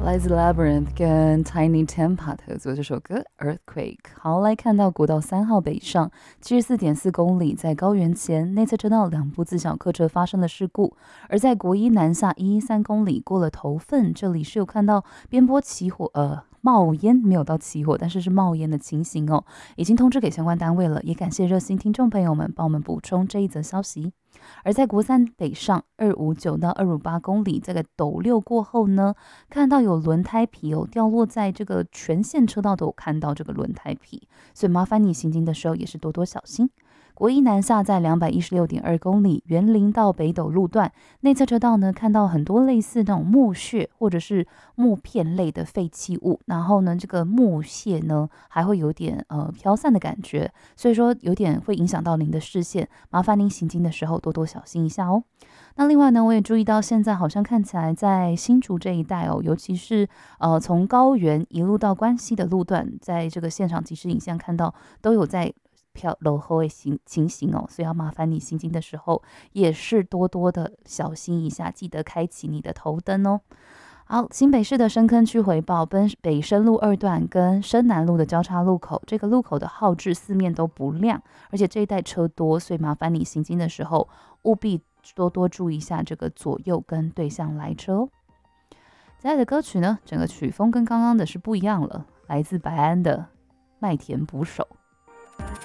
来自 Labyrinth 跟 Tiny Tempa 合作这首歌 Earthquake。好，来看到国道3号北上74.4公里，在高原前内侧车道2部自小客车发生了事故，而在国一南下113公里过了头份，这里是有看到边坡起火冒烟，没有到起火，但是是冒烟的情形哦，已经通知给相关单位了，也感谢热心听众朋友们帮我们补充这一则消息。而在国三北上259到258公里，这个斗六过后呢，看到有轮胎皮掉落在这个全线车道都有看到这个轮胎皮，所以麻烦你行经的时候也是多多小心。国一南下在216.2公里，园林到北斗路段内侧车道呢，看到很多类似那种木屑或者是木片类的废弃物，然后呢，这个木屑呢还会有点飘散的感觉，所以说有点会影响到您的视线，麻烦您行经的时候多多小心一下哦。那另外呢，我也注意到现在好像看起来在新竹这一带尤其是从高原一路到关西的路段，在这个现场即时影像看到都有在飘落后的情形所以要麻烦你行经的时候也是多多的小心一下，记得开启你的头灯哦。好，新北市的深坑区回报，北深路2段跟深南路的交叉路口，这个路口的号志四面都不亮，而且这一带车多，所以麻烦你行经的时候务必多多注意一下这个左右跟对向来车哦。接下来的歌曲呢，整个曲风跟刚刚的是不一样了，来自白安的《麦田捕手》。